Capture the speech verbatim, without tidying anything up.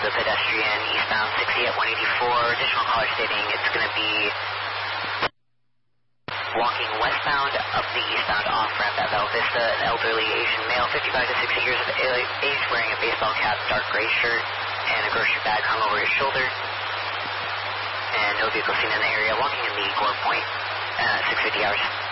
the pedestrian eastbound sixty at one eighty-four. Additional caller stating it's going to be walking westbound up the eastbound off-ramp at Bella Vista. An elderly Asian male, fifty-five to sixty years of age, wearing a baseball cap, dark gray shirt, and a grocery bag hung over his shoulder. And no vehicle seen in the area, walking in the Gore Point at six fifty hours.